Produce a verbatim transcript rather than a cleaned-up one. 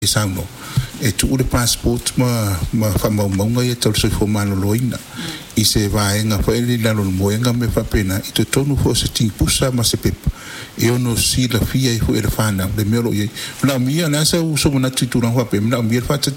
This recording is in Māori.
sango e tu le passport ma ma fa ma ma ia tau se fo malo loina i se vai nga fa ele la lo moenga me fa pena i to tonu fo se ti pusa ma se pepa e ono si la fia i fu ele fana le melo ye la mia na sa uso na titura fa pe na mia fa